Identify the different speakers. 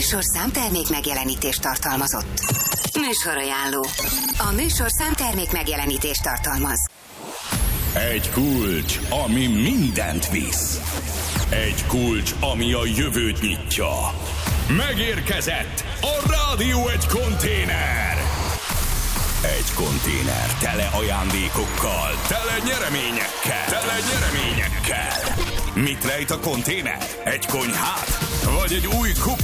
Speaker 1: műsor számtermék megjelenítést tartalmazott. Műsorajánló. A műsor számtermék megjelenítést tartalmaz.
Speaker 2: Egy kulcs, ami mindent visz. Egy kulcs, ami a jövőt nyitja. Megérkezett a Rádió Egy konténer. Egy konténer tele ajándékokkal, tele nyereményekkel. Mit rejt a konténer? Egy konyhát? Vagy egy új kupét?